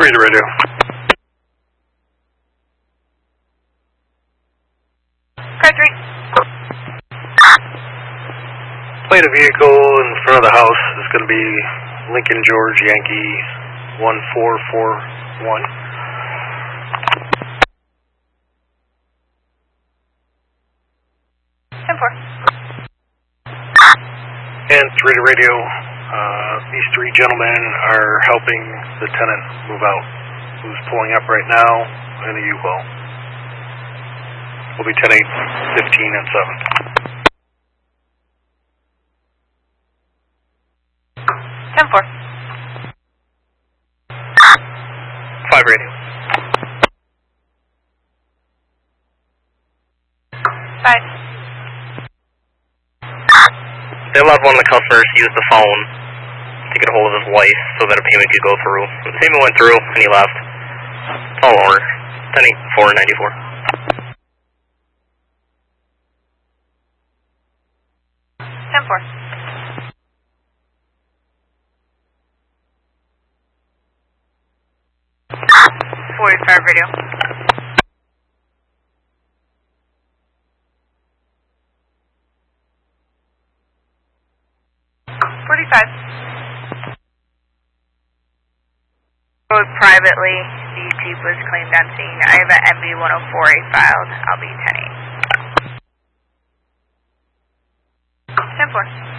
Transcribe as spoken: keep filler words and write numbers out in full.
Read the radio. Car three. Plate of vehicle in front of the house is going to be Lincoln George Yankee one four four one. ten four. And three to radio. Uh, these three gentlemen are helping the tenant move out, who's pulling up right now in a U-Haul. Will be ten eight, fifteen, and seven. ten four. five radio. five. They allowed one of the customers to use the phone to get a hold of his wife so that a payment could go through. The payment went through and he left. Tall owner. ten eight four ninety-four. ten four. forty-five radio. forty-five. Road privately. The Jeep was claimed on scene. I have an M B one oh four A filed. I'll be ten eight. ten four.